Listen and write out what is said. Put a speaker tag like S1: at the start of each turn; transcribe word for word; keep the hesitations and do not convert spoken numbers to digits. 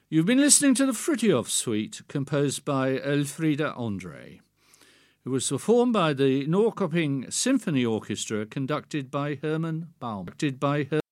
S1: You've been listening to the Frithiof Suite, composed by Elfriede André. It was performed by the Norrköping Symphony Orchestra, conducted by Herman Baumann.